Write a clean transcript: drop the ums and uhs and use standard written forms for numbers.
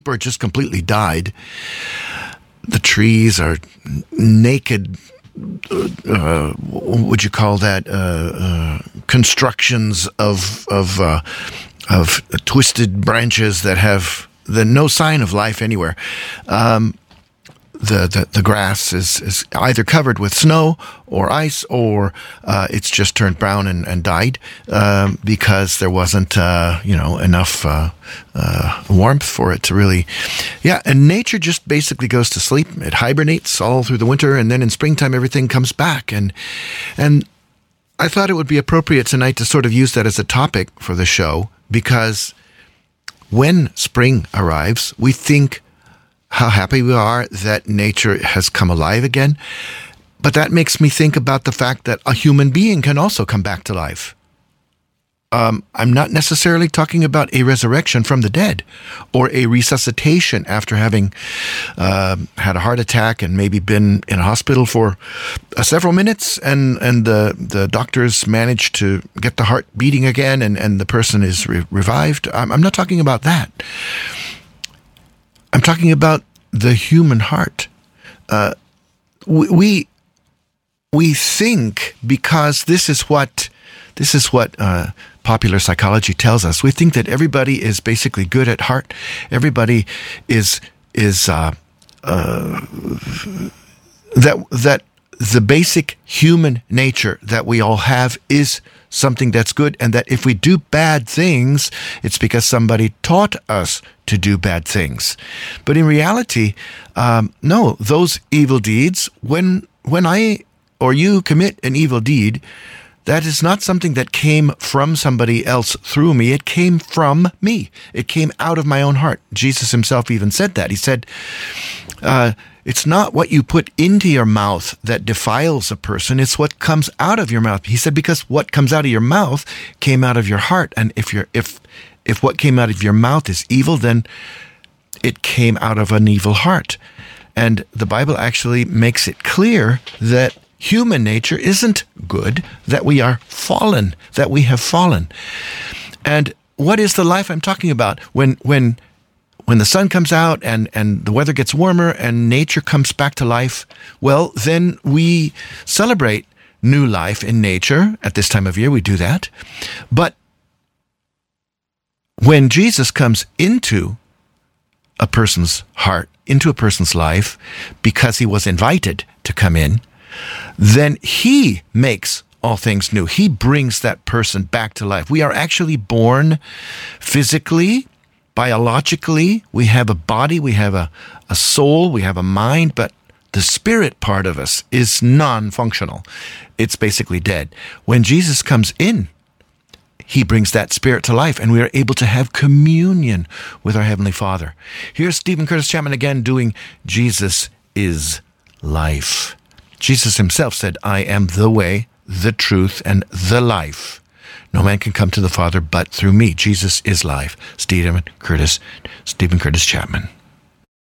or just completely died. The trees are naked, what would you call that? Constructions of twisted branches that have no sign of life anywhere. The grass is either covered with snow or ice, or it's just turned brown and died because there wasn't enough warmth for it to really. Yeah, and nature just basically goes to sleep. It hibernates all through the winter, and then in springtime everything comes back. And I thought it would be appropriate tonight to sort of use that as a topic for the show, because when spring arrives, we think how happy we are that nature has come alive again. But that makes me think about the fact that a human being can also come back to life. I'm not necessarily talking about a resurrection from the dead or a resuscitation after having had a heart attack and maybe been in a hospital for several minutes and the doctors managed to get the heart beating again and the person is revived. I'm not talking about that. I'm talking about the human heart. We think, because this is what popular psychology tells us. We think that everybody is basically good at heart. Everybody is that the basic human nature that we all have is something that's good, and that if we do bad things, it's because somebody taught us to do bad things. But in reality, no, those evil deeds, when I or you commit an evil deed, that is not something that came from somebody else through me. It came from me. It came out of my own heart. Jesus himself even said that. He said, it's not what you put into your mouth that defiles a person. It's what comes out of your mouth. He said, because what comes out of your mouth came out of your heart. And if what came out of your mouth is evil, then it came out of an evil heart. And the Bible actually makes it clear that human nature isn't good, that we are fallen, that we have fallen. And what is the life I'm talking about? When the sun comes out and the weather gets warmer and nature comes back to life, well, then we celebrate new life in nature. At this time of year, we do that. But when Jesus comes into a person's heart, into a person's life, because he was invited to come in, then he makes all things new. He brings that person back to life. We are actually born physically, biologically. We have a body, we have a soul, we have a mind, but the spirit part of us is non-functional. It's basically dead. When Jesus comes in, he brings that spirit to life, and we are able to have communion with our Heavenly Father. Here's Stephen Curtis Chapman again doing Jesus is Life. Jesus himself said, I am the way, the truth, and the life. No man can come to the Father but through me. Jesus is life. Stephen Curtis Chapman.